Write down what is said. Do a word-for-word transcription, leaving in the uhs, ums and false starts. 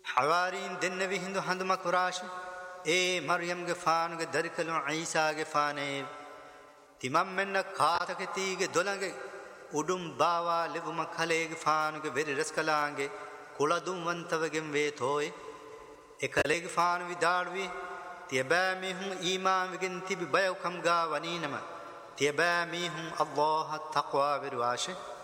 حوارين دنبي هندو هند مكراش اي مريم گفان گه درکلو عيسى گفانه تمام من خاتك تيگ دولنگ udum bawa livuma khale gfan ge ver raskalange kuladum wantavagem ve thoy ekale gfan vidalwi tiba mi hum iman viginti bi bayo kam ga waninama tiba mi hum allah taqwa virwashe